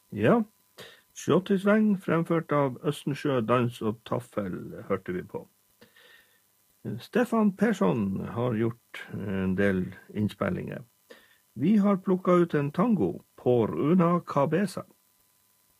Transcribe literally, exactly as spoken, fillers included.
Ja, Schjottisveng, fremført av Østensjø Dans og Taffel, hørte vi på. Stefan Persson har gjort en del innspillinger. Vi har plukket ut en tango, Por una cabeza.